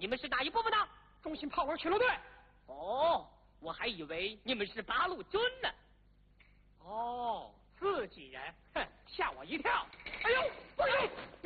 你们是哪一部分的？ 中心炮火巡逻队。 哦，我还以为你们是八路军呢。 哦，自己人，哼，吓我一跳。哎呦，不行！